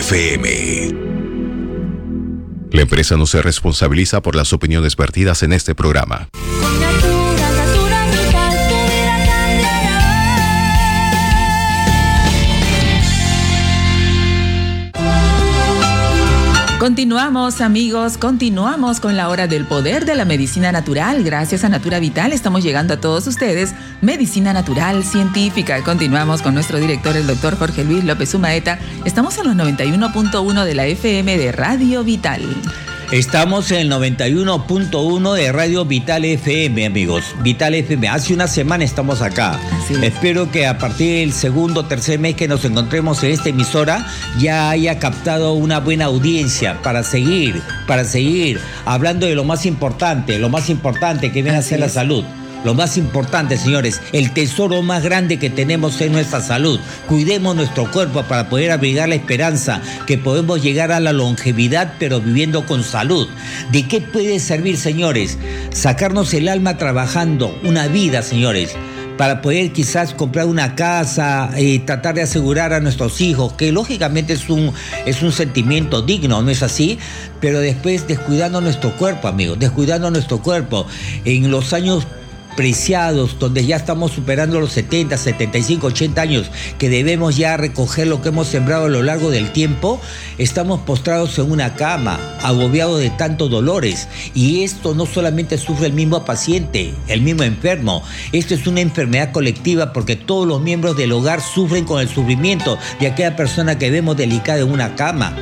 FM. La empresa no se responsabiliza por las opiniones vertidas en este programa. Continuamos, amigos, continuamos con la hora del poder de la medicina natural. Gracias a Natura Vital estamos llegando a todos ustedes medicina natural científica. Continuamos con nuestro director, el doctor Jorge Luis López Umaeta. Estamos en los 91.1 de la FM de Radio Vital. Estamos en el 91.1 de Radio Vital FM, amigos. Vital FM. Hace una semana estamos acá. Espero que a partir del segundo o tercer mes que nos encontremos en esta emisora ya haya captado una buena audiencia para seguir hablando de lo más importante que viene a ser la salud. Lo más importante, señores, el tesoro más grande que tenemos es nuestra salud. Cuidemos nuestro cuerpo para poder abrigar la esperanza que podemos llegar a la longevidad, pero viviendo con salud. ¿De qué puede servir, señores? Sacarnos el alma trabajando una vida, señores, para poder quizás comprar una casa, tratar de asegurar a nuestros hijos, que lógicamente es un sentimiento digno, ¿no es así? Pero después descuidando nuestro cuerpo, amigos, descuidando nuestro cuerpo. En los años preciados, donde ya estamos superando los 70, 75, 80 años, que debemos ya recoger lo que hemos sembrado a lo largo del tiempo, estamos postrados en una cama, agobiados de tantos dolores. Y esto no solamente sufre el mismo paciente, el mismo enfermo, esto es una enfermedad colectiva, porque todos los miembros del hogar sufren con el sufrimiento de aquella persona que vemos delicada en una cama,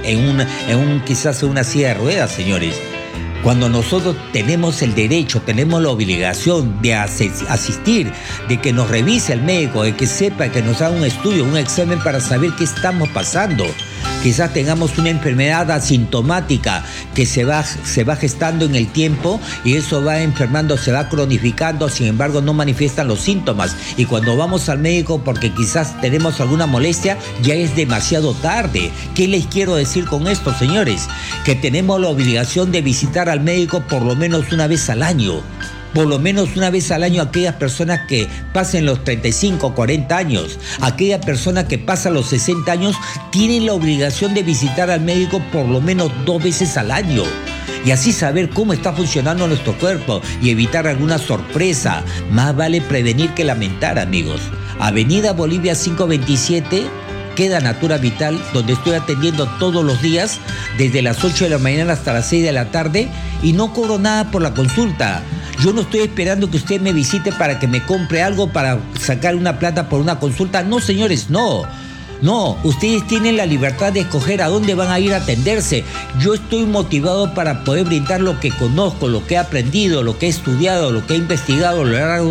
quizás en una silla de ruedas, señores. Cuando nosotros tenemos el derecho, tenemos la obligación de asistir, de que nos revise el médico, de que sepa, que nos haga un estudio, un examen para saber qué estamos pasando. Quizás tengamos una enfermedad asintomática que se va gestando en el tiempo y eso va enfermando, se va cronificando, sin embargo no manifiestan los síntomas. Y cuando vamos al médico porque quizás tenemos alguna molestia, ya es demasiado tarde. ¿Qué les quiero decir con esto, señores? Que tenemos la obligación de visitar al médico por lo menos una vez al año. Por lo menos una vez al año aquellas personas que pasen los 35, 40 años, aquellas personas que pasan los 60 años, tienen la obligación de visitar al médico por lo menos 2 veces al año. Y así saber cómo está funcionando nuestro cuerpo y evitar alguna sorpresa. Más vale prevenir que lamentar, amigos. Avenida Bolivia 527, queda Natura Vital, donde estoy atendiendo todos los días, desde las 8 de la mañana hasta las 6 de la tarde, y no cobro nada por la consulta. Yo no estoy esperando que usted me visite para que me compre algo, para sacar una plata por una consulta. No, señores, no. No, ustedes tienen la libertad de escoger a dónde van a ir a atenderse. Yo estoy motivado para poder brindar lo que conozco, lo que he aprendido, lo que he estudiado, lo que he investigado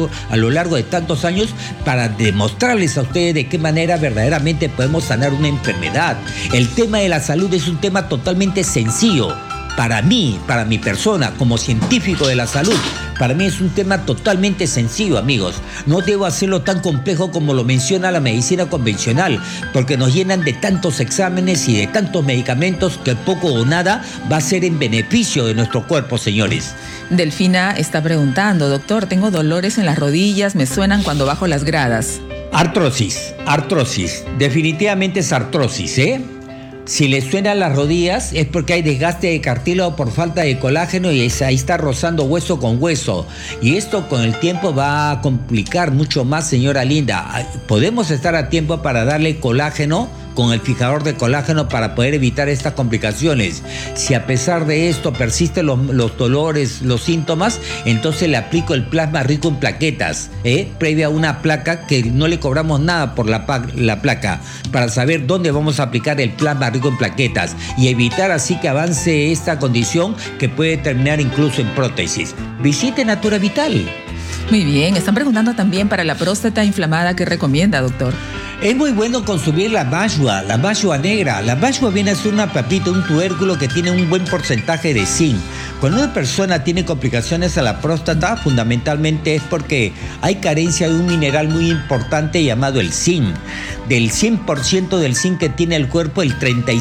a lo largo de tantos años, para demostrarles a ustedes de qué manera verdaderamente podemos sanar una enfermedad. El tema de la salud es un tema totalmente sencillo. Para mí, para mi persona, como científico de la salud, para mí es un tema totalmente sencillo, amigos. No debo hacerlo tan complejo como lo menciona la medicina convencional, porque nos llenan de tantos exámenes y de tantos medicamentos que poco o nada va a ser en beneficio de nuestro cuerpo, señores. Delfina está preguntando: doctor, tengo dolores en las rodillas, me suenan cuando bajo las gradas. Artrosis, definitivamente es artrosis, ¿eh? Si le suenan las rodillas es porque hay desgaste de cartílago por falta de colágeno y ahí está rozando hueso con hueso. Y esto con el tiempo va a complicar mucho más, señora linda. Podemos estar a tiempo para darle colágeno con el fijador de colágeno para poder evitar estas complicaciones. Si a pesar de esto persisten los dolores, los síntomas, entonces le aplico el plasma rico en plaquetas, previa a una placa que no le cobramos nada por la placa, para saber dónde vamos a aplicar el plasma rico en plaquetas y evitar así que avance esta condición que puede terminar incluso en prótesis. Visite Natura Vital. Muy bien, están preguntando también para la próstata inflamada, ¿qué recomienda, doctor? Es muy bueno consumir la bashua negra. La bashua viene a ser una papita, un tubérculo que tiene un buen porcentaje de zinc. Cuando una persona tiene complicaciones a la próstata, fundamentalmente es porque hay carencia de un mineral muy importante llamado el zinc. Del 100% del zinc que tiene el cuerpo, el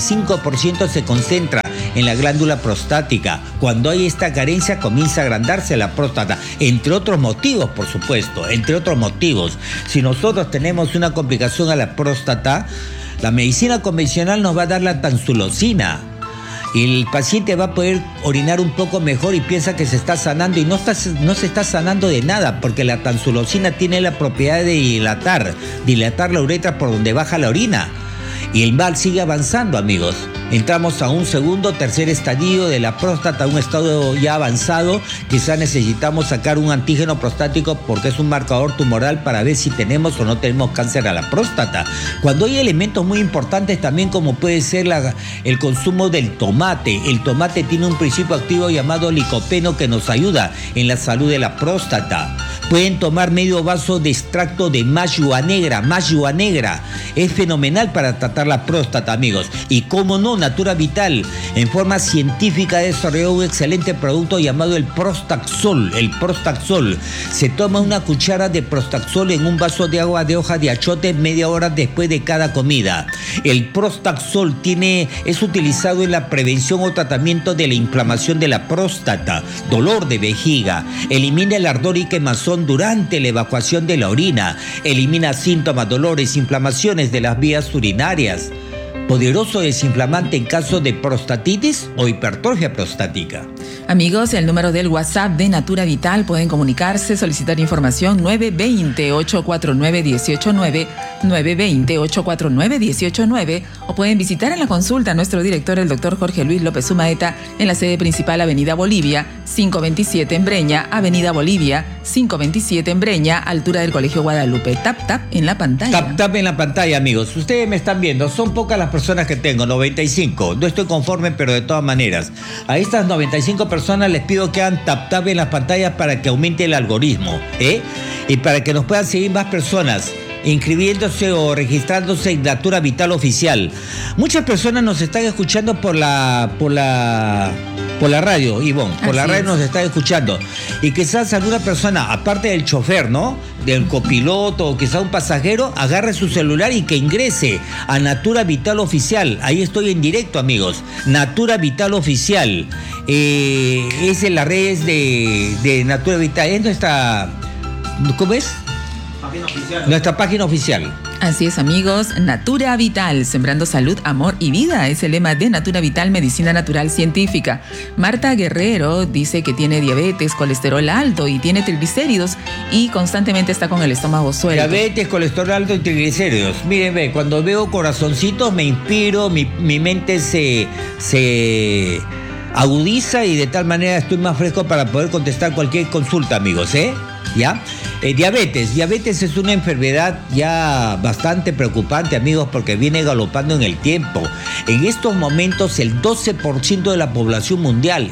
35% se concentra en la glándula prostática. Cuando hay esta carencia, comienza a agrandarse la próstata, entre otros motivos, por supuesto, entre otros motivos. Si nosotros tenemos una complicación a la próstata, La medicina convencional nos va a dar la tansulosina. El paciente va a poder orinar un poco mejor y piensa que se está sanando y no se está sanando de nada, porque la tansulosina tiene la propiedad de dilatar la uretra por donde baja la orina. Y el mal sigue avanzando, amigos. Entramos a un segundo, tercer estadio de la próstata, un estado ya avanzado. Quizás necesitamos sacar un antígeno prostático porque es un marcador tumoral para ver si tenemos o no tenemos cáncer a la próstata. Cuando hay elementos muy importantes también, como puede ser el consumo del tomate. El tomate tiene un principio activo llamado licopeno que nos ayuda en la salud de la próstata. Pueden tomar medio vaso de extracto de mayua negra. Mayua negra es fenomenal para tratar la próstata, amigos. Y cómo no, Natura Vital, en forma científica, ha desarrollado un excelente producto llamado el Prostaxol. El Prostaxol. Se toma una cuchara de Prostaxol en un vaso de agua de hoja de achote media hora después de cada comida. El Prostaxol es utilizado en la prevención o tratamiento de la inflamación de la próstata, dolor de vejiga, elimina el ardor y quemazón durante la evacuación de la orina, elimina síntomas, dolores, inflamaciones de las vías urinarias. Poderoso desinflamante en caso de prostatitis o hipertrofia prostática. Amigos, el número del WhatsApp de Natura Vital, pueden comunicarse, solicitar información 920-849-189, 920-849-189, o pueden visitar en la consulta a nuestro director, el doctor Jorge Luis López Umaeta, en la sede principal, Avenida Bolivia, 527 en Breña, Avenida Bolivia, 527 en Breña, altura del Colegio Guadalupe. Tap, tap en la pantalla. Tap, tap en la pantalla, amigos. Ustedes me están viendo, son pocas las personas que tengo, 95. No estoy conforme, pero de todas maneras, a estas 95 personas les pido que hagan tap tap en las pantallas para que aumente el algoritmo, y para que nos puedan seguir más personas inscribiéndose o registrándose en Natura Vital Oficial. Muchas personas nos están escuchando por la radio, Ivonne, por la radio nos están escuchando. Y quizás alguna persona, aparte del chofer, ¿no?, del copiloto o quizás un pasajero, agarre su celular y que ingrese a Natura Vital Oficial. Ahí estoy en directo, amigos. Natura Vital Oficial. Es en las redes de Natura Vital. Es nuestra... ¿Cómo es? Nuestra página oficial. Así es, amigos. Natura Vital, sembrando salud, amor y vida, es el lema de Natura Vital, medicina natural científica. Marta Guerrero dice que tiene diabetes, colesterol alto y tiene triglicéridos y constantemente está con el estómago suelto. Diabetes, colesterol alto y triglicéridos. Miren, cuando veo corazoncitos me inspiro, mi mente se agudiza y de tal manera estoy más fresco para poder contestar cualquier consulta, amigos, ¿ya? Diabetes es una enfermedad ya bastante preocupante, amigos, porque viene galopando en el tiempo. En estos momentos el 12% de la población mundial,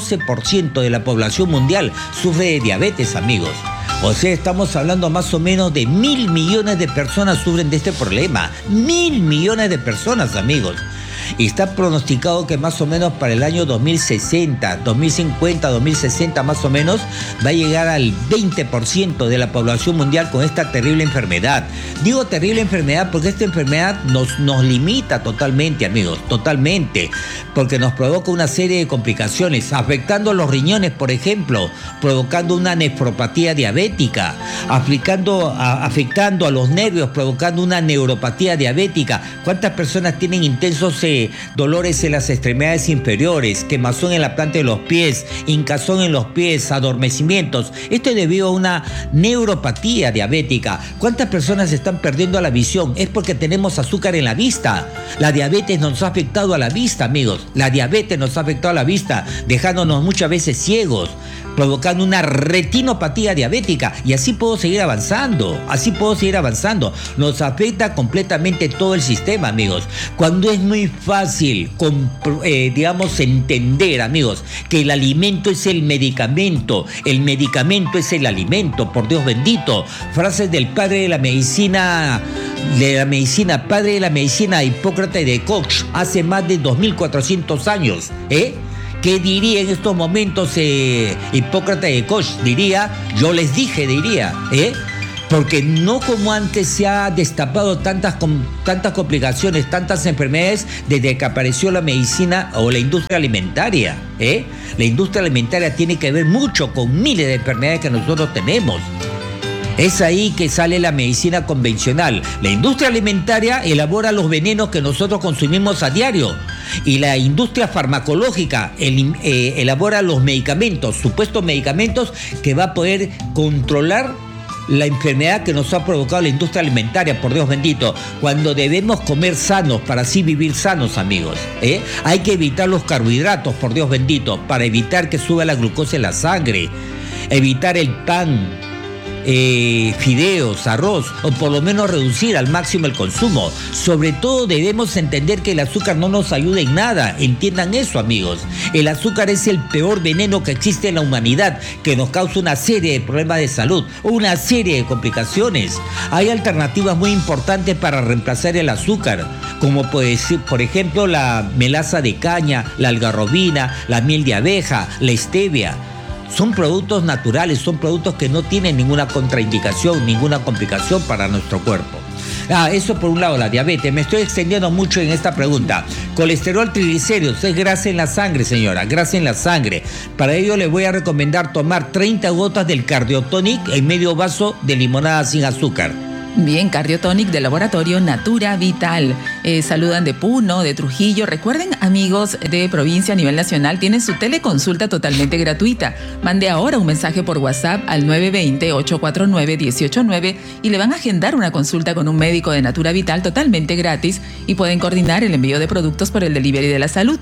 sufre de diabetes, amigos. O sea, estamos hablando más o menos de 1.000 millones de personas sufren de este problema. 1.000 millones de personas, amigos. Y está pronosticado que más o menos para el año 2060, 2050, 2060 más o menos, va a llegar al 20% de la población mundial con esta terrible enfermedad. Digo terrible enfermedad porque esta enfermedad nos limita totalmente, amigos, totalmente, porque nos provoca una serie de complicaciones, afectando los riñones, por ejemplo, provocando una nefropatía diabética, afectando a los nervios, provocando una neuropatía diabética. ¿Cuántas personas tienen intensos dolores en las extremidades inferiores, quemazón en la planta de los pies, hinchazón en los pies, adormecimientos? Esto es debido a una neuropatía diabética. ¿Cuántas personas están perdiendo la visión? Es porque tenemos azúcar en la vista. La diabetes nos ha afectado a la vista, amigos. La diabetes nos ha afectado a la vista, dejándonos muchas veces ciegos, provocando una retinopatía diabética, y así puedo seguir avanzando, Nos afecta completamente todo el sistema, amigos. Cuando es muy fácil, entender, amigos, que el alimento es el medicamento es el alimento, por Dios bendito. Frases del padre de la medicina, Hipócrates de Koch, hace más de 2.400 años, ¿Qué diría en estos momentos Hipócrates de Koch? Diría, porque no como antes se ha destapado tantas complicaciones, tantas enfermedades desde que apareció la medicina o la industria alimentaria. La industria alimentaria tiene que ver mucho con miles de enfermedades que nosotros tenemos. Es ahí que sale la medicina convencional. La industria alimentaria elabora los venenos que nosotros consumimos a diario. Y la industria farmacológica elabora los medicamentos, supuestos medicamentos que va a poder controlar la enfermedad que nos ha provocado la industria alimentaria, por Dios bendito, cuando debemos comer sanos para así vivir sanos, amigos. Hay que evitar los carbohidratos, por Dios bendito, para evitar que suba la glucosa en la sangre, evitar el pan, fideos, arroz, o por lo menos reducir al máximo el consumo. Sobre todo debemos entender que el azúcar no nos ayuda en nada. Entiendan eso, amigos. El azúcar es el peor veneno que existe en la humanidad, que nos causa una serie de problemas de salud, una serie de complicaciones. Hay alternativas muy importantes para reemplazar el azúcar, como puede ser, por ejemplo, la melaza de caña, la algarrobina, la miel de abeja, la stevia. Son productos naturales, son productos que no tienen ninguna contraindicación, ninguna complicación para nuestro cuerpo. Eso por un lado, la diabetes. Me estoy extendiendo mucho en esta pregunta. Colesterol, triglicéridos, es grasa en la sangre, señora, grasa en la sangre. Para ello le voy a recomendar tomar 30 gotas del Cardiotonic en medio vaso de limonada sin azúcar. Bien, Cardiotonic de Laboratorio Natura Vital. Saludan de Puno, de Trujillo. Recuerden, amigos de provincia a nivel nacional, tienen su teleconsulta totalmente gratuita. Mande ahora un mensaje por WhatsApp al 920-849-189 y le van a agendar una consulta con un médico de Natura Vital totalmente gratis y pueden coordinar el envío de productos por el delivery de la salud.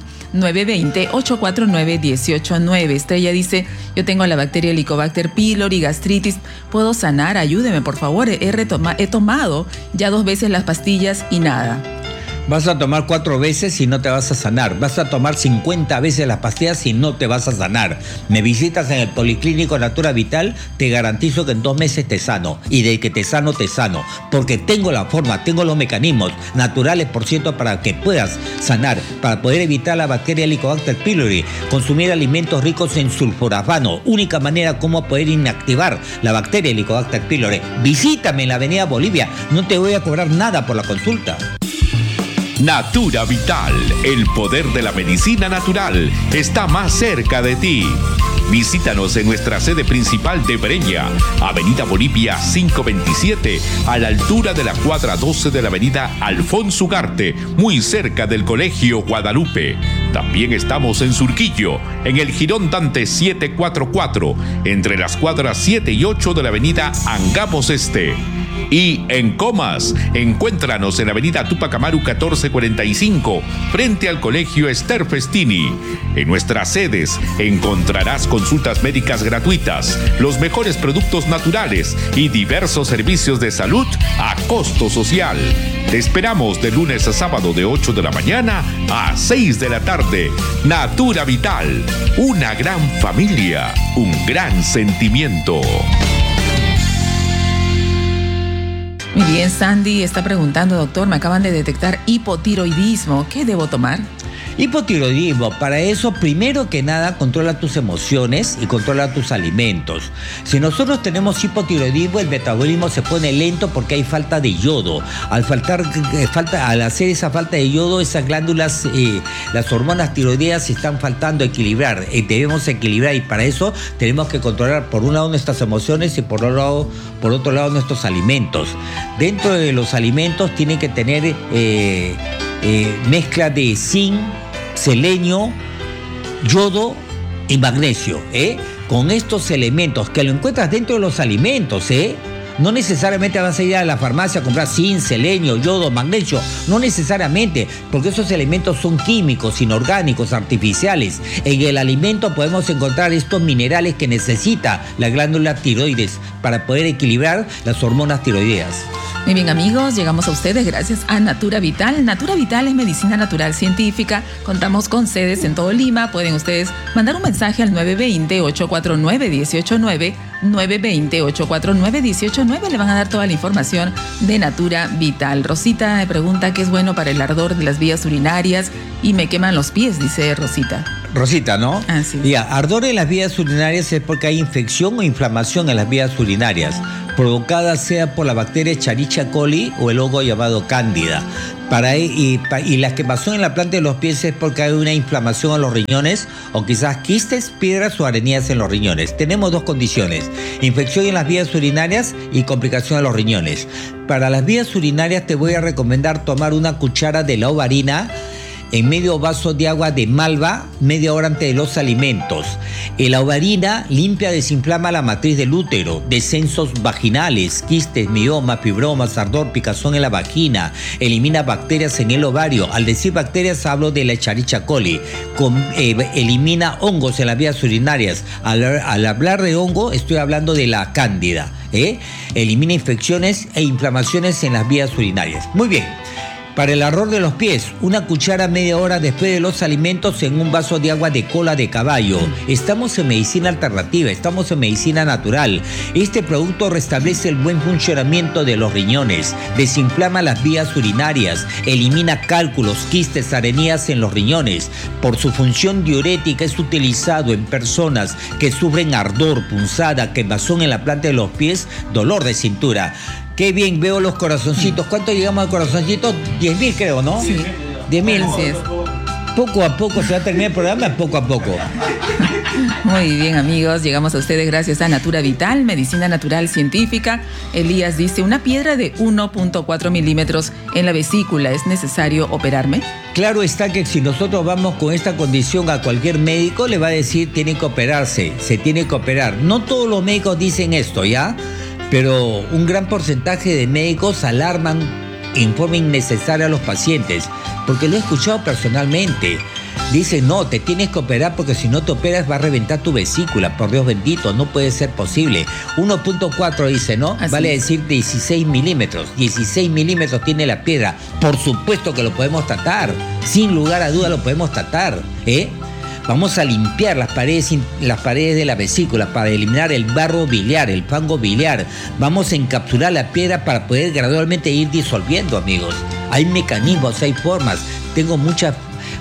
920-849-189. Estrella dice, yo tengo la bacteria Helicobacter pylori, gastritis, ¿puedo sanar? Ayúdeme, por favor. He tomado ya 2 veces las pastillas y nada. Vas a tomar 4 veces y no te vas a sanar. Vas a tomar 50 veces las pastillas y no te vas a sanar. Me visitas en el Policlínico Natura Vital, te garantizo que en 2 meses te sano. Y de que te sano, te sano. Porque tengo la forma, tengo los mecanismos naturales, por cierto, para que puedas sanar, para poder evitar la bacteria Helicobacter pylori. Consumir alimentos ricos en sulforafano. Única manera como poder inactivar la bacteria Helicobacter pylori. Visítame en la Avenida Bolivia. No te voy a cobrar nada por la consulta. Natura Vital, el poder de la medicina natural, está más cerca de ti. Visítanos en nuestra sede principal de Breña, Avenida Bolivia 527, a la altura de la cuadra 12 de la Avenida Alfonso Ugarte, muy cerca del Colegio Guadalupe. También estamos en Surquillo, en el Jirón Dante 744, entre las cuadras 7 y 8 de la Avenida Angamos Este. Y en Comas, encuéntranos en Avenida Tupac Amaru 1445, frente al Colegio Ester Festini. En nuestras sedes encontrarás consultas médicas gratuitas, los mejores productos naturales y diversos servicios de salud a costo social. Te esperamos de lunes a sábado de 8 de la mañana a 6 de la tarde. Natura Vital, una gran familia, un gran sentimiento. Muy bien, Sandy está preguntando, doctor, me acaban de detectar hipotiroidismo. ¿Qué debo tomar? Hipotiroidismo, para eso, primero que nada, controla tus emociones y controla tus alimentos. Si nosotros tenemos hipotiroidismo, el metabolismo se pone lento porque hay falta de yodo. Al hacer esa falta de yodo, esas glándulas, las hormonas tiroideas se están faltando equilibrar. Debemos equilibrar y para eso tenemos que controlar por un lado nuestras emociones y por otro lado nuestros alimentos. Dentro de los alimentos tienen que tener mezcla de zinc, selenio, yodo y magnesio, con estos elementos que lo encuentras dentro de los alimentos, no necesariamente vas a ir a la farmacia a comprar zinc, selenio, yodo, magnesio, no necesariamente, porque esos elementos son químicos, inorgánicos, artificiales. En el alimento podemos encontrar estos minerales que necesita la glándula tiroides para poder equilibrar las hormonas tiroideas. Muy bien, amigos, llegamos a ustedes gracias a Natura Vital. Natura Vital es medicina natural científica. Contamos con sedes en todo Lima. Pueden ustedes mandar un mensaje al 920-849-189. 920-849-189. Le van a dar toda la información de Natura Vital. Rosita me pregunta qué es bueno para el ardor de las vías urinarias y me queman los pies, dice Rosita. Rosita, ¿no? Así. Ya, ardor en las vías urinarias es porque hay infección o inflamación en las vías urinarias, provocada sea por la bacteria Escherichia coli o el hongo llamado Cándida. Y la quemazón en la planta de los pies es porque hay una inflamación en los riñones o quizás quistes, piedras o arenías en los riñones. Tenemos dos condiciones: infección en las vías urinarias y complicación en los riñones. Para las vías urinarias te voy a recomendar tomar una cuchara de la ovarina en medio vaso de agua de malva media hora antes de los alimentos. La ovarina limpia, desinflama la matriz del útero, descensos vaginales, quistes, miomas, fibromas, ardor, picazón en la vagina, elimina bacterias en el ovario. Al decir bacterias hablo de la Escherichia coli. Elimina hongos en las vías urinarias. Al hablar de hongo estoy hablando de la cándida. Elimina infecciones e inflamaciones en las vías urinarias. Muy bien. Para el ardor de los pies, una cuchara media hora después de los alimentos en un vaso de agua de cola de caballo. Estamos en medicina alternativa, estamos en medicina natural. Este producto restablece el buen funcionamiento de los riñones, desinflama las vías urinarias, elimina cálculos, quistes, arenías en los riñones. Por su función diurética es utilizado en personas que sufren ardor, punzada, quemazón en la planta de los pies, dolor de cintura. Qué bien, veo los corazoncitos. ¿Cuánto llegamos al corazoncito? 10.000 creo, ¿no? Sí. 10.000. Así es. Poco a poco se va a terminar el programa, poco a poco. Muy bien, amigos, llegamos a ustedes gracias a Natura Vital, medicina natural científica. Elías dice, una piedra de 1.4 milímetros en la vesícula, ¿es necesario operarme? Claro está que si nosotros vamos con esta condición a cualquier médico, le va a decir, tiene que operarse, se tiene que operar. No todos los médicos dicen esto, ¿ya? Pero un gran porcentaje de médicos alarman en forma innecesaria a los pacientes, porque lo he escuchado personalmente. Dicen, no, te tienes que operar porque si no te operas va a reventar tu vesícula. Por Dios bendito, no puede ser posible. 1.4 dice, ¿no? Así vale es. decir 16 milímetros. 16 milímetros tiene la piedra. Por supuesto que lo podemos tratar. Sin lugar a duda lo podemos tratar, Vamos a limpiar las paredes de la vesícula para eliminar el barro biliar, el fango biliar. Vamos a encapsular la piedra para poder gradualmente ir disolviendo, amigos. Hay mecanismos, hay formas. Tengo muchos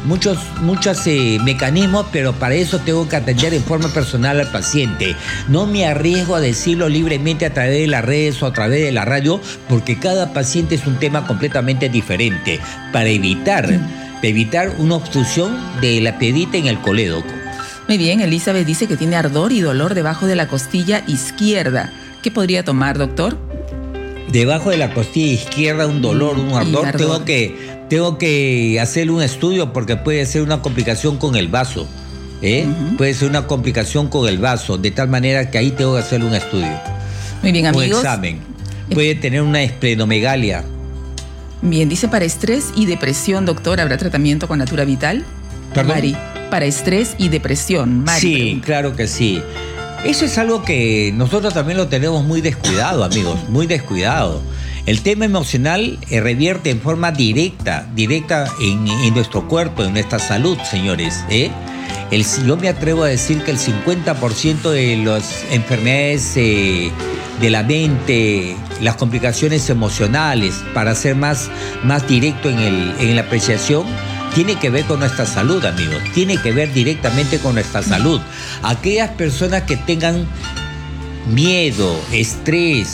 mecanismos, pero para eso tengo que atender en forma personal al paciente. No me arriesgo a decirlo libremente a través de las redes o a través de la radio, porque cada paciente es un tema completamente diferente. Para evitar una obstrucción de la piedrita en el colédoco. Muy bien, Elizabeth dice que tiene ardor y dolor debajo de la costilla izquierda. ¿Qué podría tomar, doctor? Debajo de la costilla izquierda, un dolor, un ardor. Tengo que hacerle un estudio porque puede ser una complicación con el vaso. Puede ser una complicación con el vaso, de tal manera que ahí tengo que hacerle un estudio. Muy bien, amigos. Un examen. Puede tener una esplenomegalia. Bien, dice para estrés y depresión, doctor, ¿habrá tratamiento con Natura Vital? ¿Perdón? Mari, para estrés y depresión, Mari. Sí, pregunta. claro que sí. Eso es algo que nosotros también lo tenemos muy descuidado, amigos, muy descuidado. El tema emocional revierte en forma directa en nuestro cuerpo, en nuestra salud, señores. Yo me atrevo a decir que el 50% de las enfermedades de la mente, las complicaciones emocionales, para ser más directo en la apreciación, tiene que ver con nuestra salud, amigos. Tiene que ver directamente con nuestra salud. Aquellas personas que tengan miedo, estrés,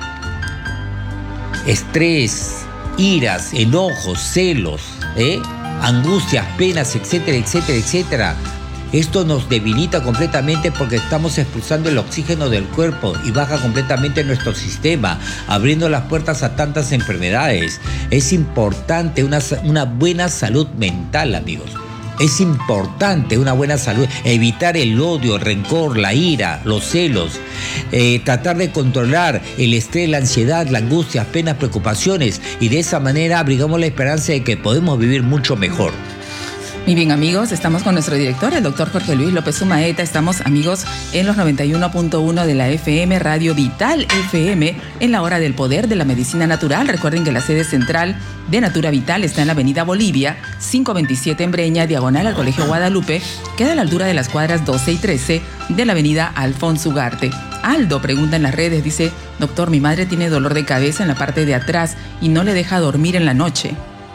iras, enojos, celos, angustias, penas, etcétera, etcétera, etcétera. Esto nos debilita completamente porque estamos expulsando el oxígeno del cuerpo y baja completamente nuestro sistema, abriendo las puertas a tantas enfermedades. Es importante una buena salud mental, amigos. Es importante una buena salud, evitar el odio, el rencor, la ira, los celos, tratar de controlar el estrés, la ansiedad, la angustia, penas, preocupaciones, y de esa manera abrigamos la esperanza de que podemos vivir mucho mejor. Muy bien, amigos, estamos con nuestro director, el doctor Jorge Luis López Sumaeta. Estamos, amigos, en los 91.1 de la FM, Radio Vital FM, en la hora del poder de la medicina natural. Recuerden que la sede central de Natura Vital está en la avenida Bolivia, 527 en Breña, diagonal al Colegio Guadalupe, queda a la altura de las cuadras 12 y 13 de la avenida Alfonso Ugarte. Aldo pregunta en las redes, dice, doctor, mi madre tiene dolor de cabeza en la parte de atrás y no le deja dormir en la noche.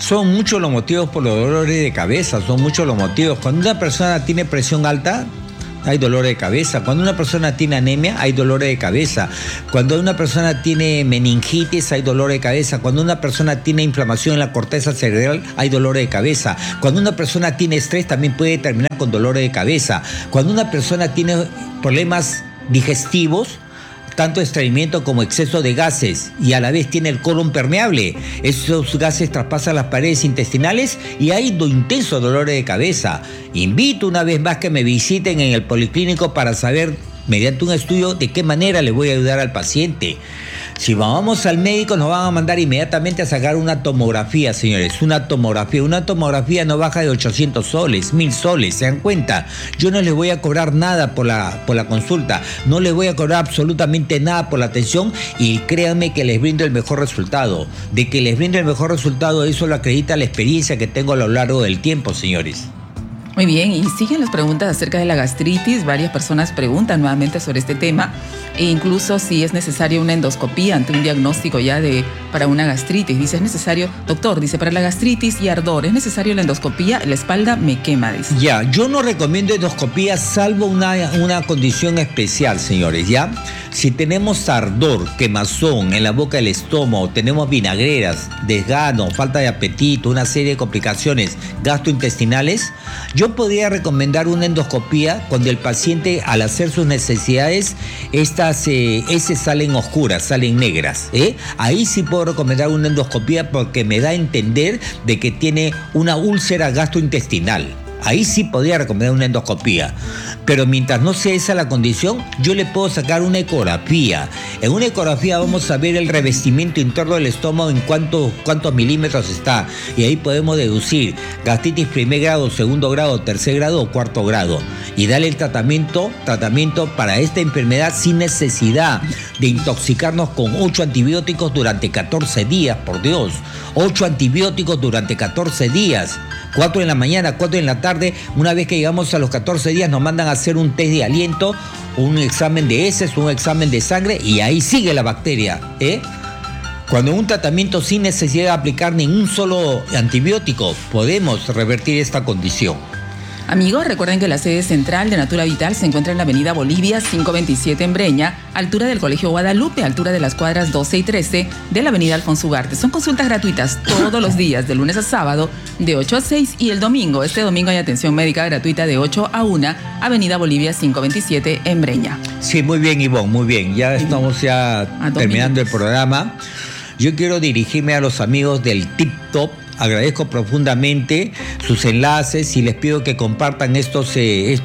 Son muchos los motivos por los dolores de cabeza, son muchos los motivos. Cuando una persona tiene presión alta, hay dolor de cabeza. Cuando una persona tiene anemia, hay dolor de cabeza. Cuando una persona tiene meningitis, hay dolor de cabeza. Cuando una persona tiene inflamación en la corteza cerebral, hay dolor de cabeza. Cuando una persona tiene estrés, también puede terminar con dolor de cabeza. Cuando una persona tiene problemas digestivos, tanto estreñimiento como exceso de gases, y a la vez tiene el colon permeable, esos gases traspasan las paredes intestinales y hay intenso dolor de cabeza. Invito una vez más que me visiten en el policlínico para saber, mediante un estudio, de qué manera le voy a ayudar al paciente. Si vamos al médico, nos van a mandar inmediatamente a sacar una tomografía, señores. Una tomografía no baja de 800 soles, 1000 soles, ¿se dan cuenta? Yo no les voy a cobrar nada por la consulta, no les voy a cobrar absolutamente nada por la atención, y créanme que les brindo el mejor resultado. De que les brindo el mejor resultado, eso lo acredita la experiencia que tengo a lo largo del tiempo, señores. Muy bien, y siguen las preguntas acerca de la gastritis. Varias personas preguntan nuevamente sobre este tema, e incluso si es necesaria una endoscopía ante un diagnóstico ya para una gastritis. Dice, es necesario, doctor, dice, para la gastritis y ardor, ¿es necesario la endoscopía? La espalda me quema, dice. Ya, yo no recomiendo endoscopía salvo una condición especial, señores, ¿ya? Si tenemos ardor, quemazón en la boca del estómago, tenemos vinagreras, desgano, falta de apetito, una serie de complicaciones gastrointestinales, yo podría recomendar una endoscopía cuando el paciente, al hacer sus necesidades, estas heces salen oscuras, salen negras, ¿eh? Ahí sí puedo recomendar una endoscopía porque me da a entender de que tiene una úlcera gastrointestinal. Ahí sí podría recomendar una endoscopía. Pero mientras no sea esa la condición, yo le puedo sacar una ecografía. En una ecografía vamos a ver el revestimiento interno del estómago, en cuántos milímetros está. Y ahí podemos deducir gastritis primer grado, segundo grado, tercer grado o cuarto grado. Y darle el tratamiento para esta enfermedad sin necesidad de intoxicarnos con 8 antibióticos durante 14 días, por Dios. 8 antibióticos durante 14 días. 4 en la mañana, 4 en la tarde. Una vez que llegamos a los 14 días nos mandan a hacer un test de aliento, un examen de heces, un examen de sangre, y ahí sigue la bacteria, ¿eh? Cuando un tratamiento sin necesidad de aplicar ningún solo antibiótico, podemos revertir esta condición. Amigos, recuerden que la sede central de Natura Vital se encuentra en la avenida Bolivia 527 en Breña, altura del Colegio Guadalupe, altura de las cuadras 12 y 13 de la avenida Alfonso Ugarte. Son consultas gratuitas todos los días, de lunes a sábado, de 8 a 6, y el domingo. Este domingo hay atención médica gratuita de 8 a 1, avenida Bolivia 527 en Breña. Sí, muy bien, Ivonne, muy bien. Ya estamos terminando el programa. Yo quiero dirigirme a los amigos del Tip Top. Agradezco profundamente sus enlaces y les pido que compartan estos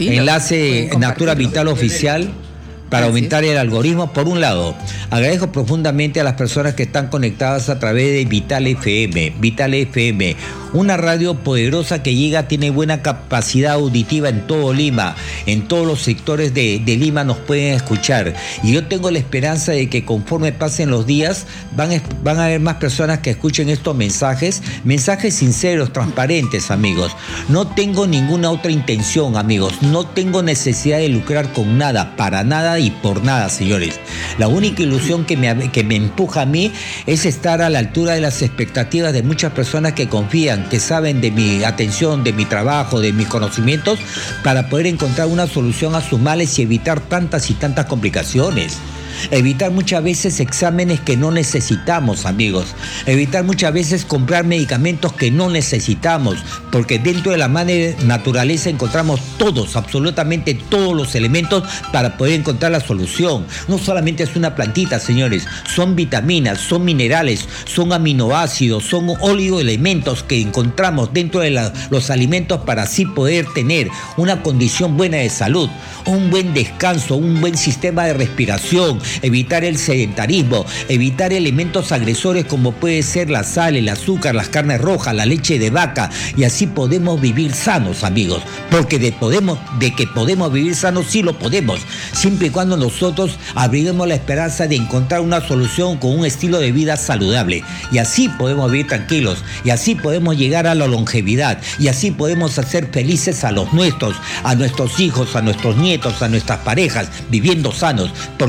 enlaces Natura Vital Oficial para aumentar el algoritmo. Por un lado, agradezco profundamente a las personas que están conectadas a través de Vital FM. Vital FM, una radio poderosa que tiene buena capacidad auditiva en todo Lima. En todos los sectores de Lima nos pueden escuchar. Y yo tengo la esperanza de que conforme pasen los días van a haber más personas que escuchen estos mensajes sinceros, transparentes, amigos. No tengo ninguna otra intención, amigos. No tengo necesidad de lucrar con nada, para nada y por nada, señores. La única ilusión que me empuja a mí es estar a la altura de las expectativas de muchas personas que confían, que saben de mi atención, de mi trabajo, de mis conocimientos, para poder encontrar una solución a sus males y evitar tantas y tantas complicaciones. Evitar muchas veces exámenes que no necesitamos, amigos. Evitar muchas veces comprar medicamentos que no necesitamos, porque dentro de la madre naturaleza encontramos absolutamente todos los elementos para poder encontrar la solución. No solamente es una plantita, señores, son vitaminas, son minerales, son aminoácidos, son oligoelementos que encontramos dentro de los alimentos para así poder tener una condición buena de salud, un buen descanso, un buen sistema de respiración, evitar el sedentarismo, evitar elementos agresores como puede ser la sal, el azúcar, las carnes rojas, la leche de vaca, y así podemos vivir sanos, amigos, porque de que podemos vivir sanos, sí lo podemos, siempre y cuando nosotros abriguemos la esperanza de encontrar una solución con un estilo de vida saludable, y así podemos vivir tranquilos, y así podemos llegar a la longevidad, y así podemos hacer felices a nuestros hijos, a nuestros nietos, a nuestras parejas, viviendo sanos, porque si nosotros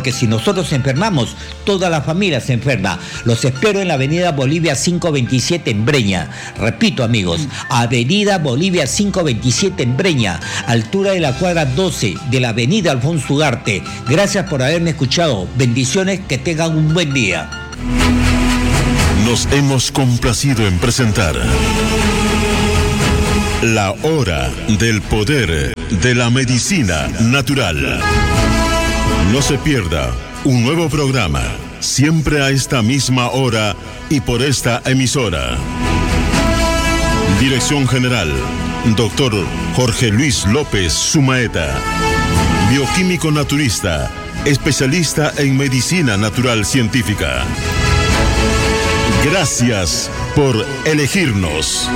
nosotros enfermamos, toda la familia se enferma. Los espero en la avenida Bolivia 527 en Breña. Repito, amigos, avenida Bolivia 527 en Breña, altura de la cuadra 12 de la avenida Alfonso Ugarte. Gracias por haberme escuchado. Bendiciones, que tengan un buen día. Nos hemos complacido en presentar La Hora del Poder de la Medicina Natural. No se pierda un nuevo programa, siempre a esta misma hora y por esta emisora. Dirección General, Dr. Jorge Luis López Sumaeta. Bioquímico naturista, especialista en medicina natural científica. Gracias por elegirnos.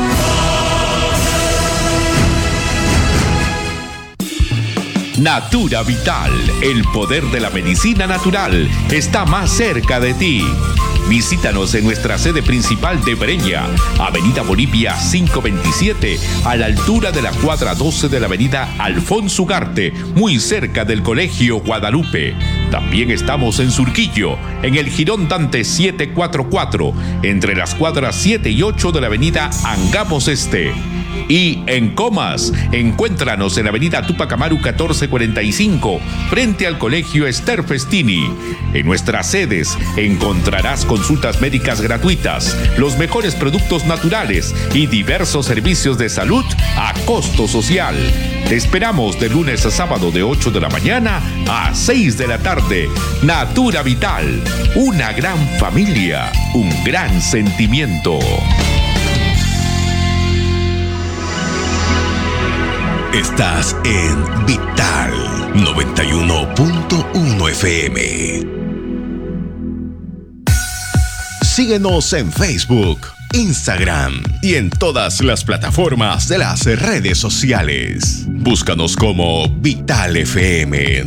Natura Vital, el poder de la medicina natural, está más cerca de ti. Visítanos en nuestra sede principal de Breña, avenida Bolivia 527, a la altura de la cuadra 12 de la avenida Alfonso Ugarte, muy cerca del Colegio Guadalupe. También estamos en Surquillo, en el Jirón Dante 744, entre las cuadras 7 y 8 de la avenida Angamos Este. Y en Comas, encuéntranos en la avenida Tupac Amaru 1445, frente al Colegio Ester Festini. En nuestras sedes encontrarás consultas médicas gratuitas, los mejores productos naturales y diversos servicios de salud a costo social. Te esperamos de lunes a sábado de 8 de la mañana a 6 de la tarde. Natura Vital, una gran familia, un gran sentimiento. Estás en Vital 91.1 FM. Síguenos en Facebook, Instagram y en todas las plataformas de las redes sociales. Búscanos como Vital FM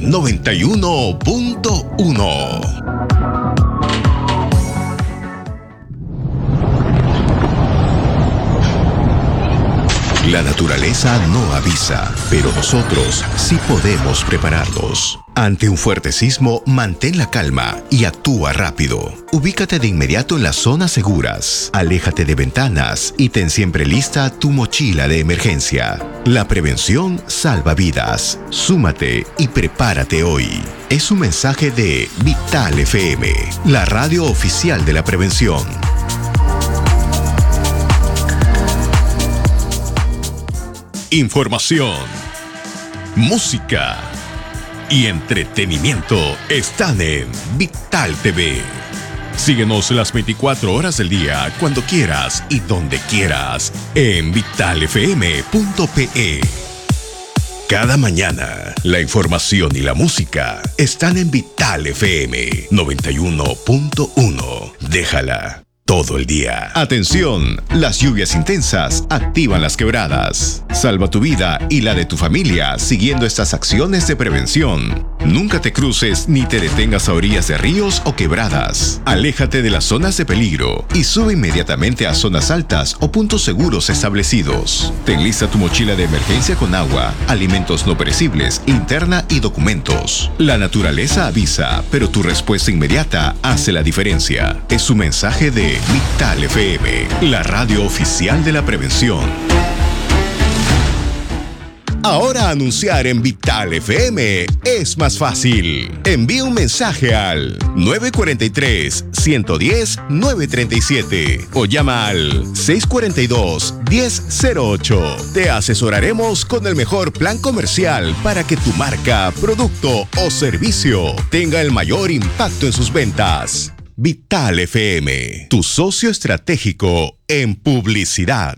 91.1. La naturaleza no avisa, pero nosotros sí podemos prepararnos. Ante un fuerte sismo, mantén la calma y actúa rápido. Ubícate de inmediato en las zonas seguras. Aléjate de ventanas y ten siempre lista tu mochila de emergencia. La prevención salva vidas. Súmate y prepárate hoy. Es un mensaje de Vital FM, la radio oficial de la prevención. Información, música y entretenimiento están en Vital TV. Síguenos las 24 horas del día, cuando quieras y donde quieras, en vitalfm.pe. Cada mañana, la información y la música están en Vital FM 91.1. Déjala todo el día. Atención, las lluvias intensas activan las quebradas. Salva tu vida y la de tu familia siguiendo estas acciones de prevención. Nunca te cruces ni te detengas a orillas de ríos o quebradas. Aléjate de las zonas de peligro y sube inmediatamente a zonas altas o puntos seguros establecidos. Ten lista tu mochila de emergencia con agua, alimentos no perecibles, linterna y documentos. La naturaleza avisa, pero tu respuesta inmediata hace la diferencia. Es un mensaje de Vital FM, la radio oficial de la prevención. Ahora anunciar en Vital FM es más fácil. Envía un mensaje al 943-110-937 o llama al 642-1008. Te asesoraremos con el mejor plan comercial para que tu marca, producto o servicio tenga el mayor impacto en sus ventas. Vital FM, tu socio estratégico en publicidad.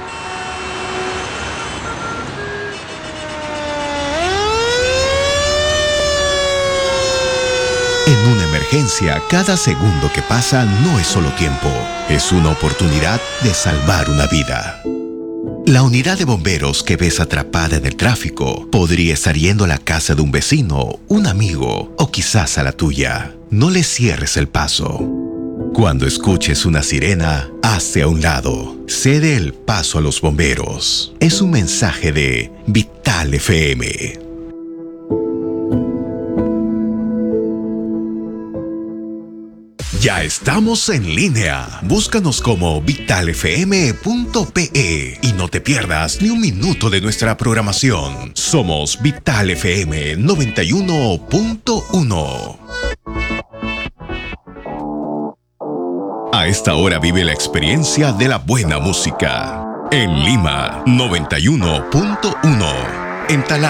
En una emergencia, cada segundo que pasa no es solo tiempo, es una oportunidad de salvar una vida. La unidad de bomberos que ves atrapada en el tráfico podría estar yendo a la casa de un vecino, un amigo o quizás a la tuya. No le cierres el paso. Cuando escuches una sirena, hazte a un lado. Cede el paso a los bomberos. Es un mensaje de Vital FM. Ya estamos en línea. Búscanos como vitalfm.pe y no te pierdas ni un minuto de nuestra programación. Somos Vital FM 91.1. A esta hora vive la experiencia de la buena música. En Lima, 91.1. En Talara,